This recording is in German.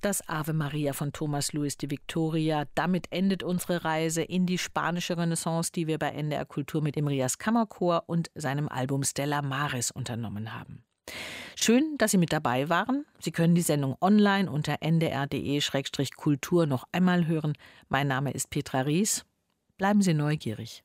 Das Ave Maria von Thomas Luis de Victoria. Damit endet unsere Reise in die spanische Renaissance, die wir bei NDR Kultur mit dem Rias Kammerchor und seinem Album Stella Maris unternommen haben. Schön, dass Sie mit dabei waren. Sie können die Sendung online unter ndr.de/kultur noch einmal hören. Mein Name ist Petra Ries. Bleiben Sie neugierig.